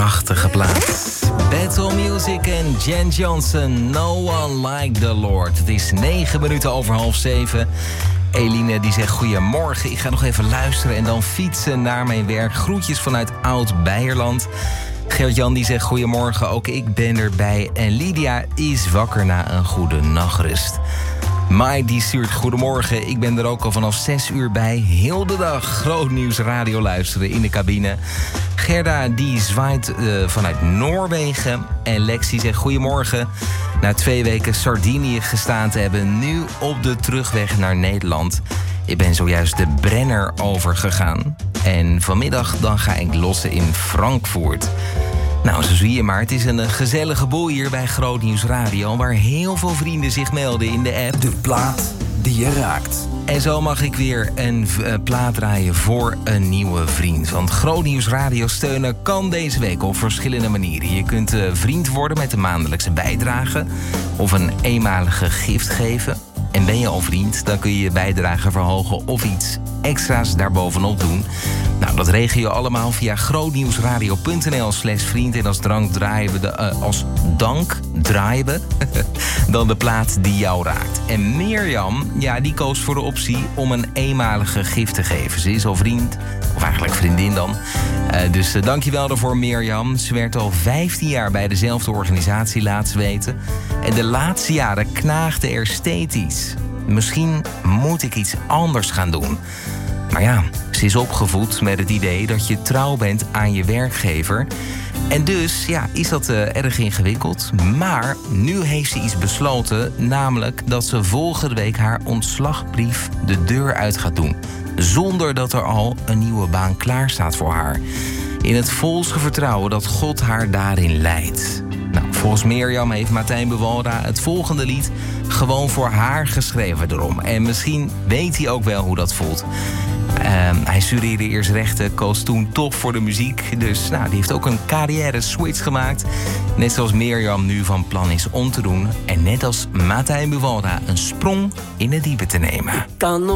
prachtige plaat. Battle Music en Jen Johnson, No One Like the Lord. Het is 9 minuten over 6:30. Eline die zegt goedemorgen, ik ga nog even luisteren en dan fietsen naar mijn werk. Groetjes vanuit Oud-Beierland. Gert-Jan die zegt goedemorgen, ook ik ben erbij. En Lydia is wakker na een goede nachtrust. Mai die stuurt goedemorgen, ik ben er ook al vanaf 6 uur bij. Heel de dag Groot Nieuws Radio luisteren in de cabine. Gerda die zwaait vanuit Noorwegen. En Lexi zegt goedemorgen. Na 2 weken Sardinië gestaan te hebben, nu op de terugweg naar Nederland. Ik ben zojuist de Brenner overgegaan. En vanmiddag dan ga ik lossen in Frankfurt. Nou, zo zie je maar, het is een gezellige boel hier bij Groot Nieuws Radio, waar heel veel vrienden zich melden in de app. De plaat die je raakt. En zo mag ik weer een plaat draaien voor een nieuwe vriend. Want Groot Nieuws Radio steunen kan deze week op verschillende manieren. Je kunt vriend worden met een maandelijkse bijdrage of een eenmalige gift geven. En ben je al vriend, dan kun je je bijdrage verhogen of iets extra's daarbovenop doen. Nou, dat regel je allemaal via grootnieuwsradio.nl/vriend. En als dank draaien we dan de plaat die jou raakt. En Mirjam, ja, die koos voor de optie om een eenmalige gift te geven. Ze is al vriend, of eigenlijk vriendin dan. Dus dankjewel daarvoor, Mirjam. Ze werkt al 15 jaar bij dezelfde organisatie, laat ze weten. En de laatste jaren knaagde er steeds iets. Misschien moet ik iets anders gaan doen. Maar ja, ze is opgevoed met het idee dat je trouw bent aan je werkgever. En dus, ja, is dat erg ingewikkeld. Maar nu heeft ze iets besloten, namelijk dat ze volgende week haar ontslagbrief de deur uit gaat doen. Zonder dat er al een nieuwe baan klaar staat voor haar. In het volste vertrouwen dat God haar daarin leidt. Nou, volgens Mirjam heeft Martijn Bewalda het volgende lied gewoon voor haar geschreven erom. En misschien weet hij ook wel hoe dat voelt. Hij studeerde eerst rechten, koos toen toch voor de muziek. Dus nou, die heeft ook een carrière-switch gemaakt. Net zoals Mirjam nu van plan is om te doen. En net als Martijn Bewalda een sprong in het diepe te nemen.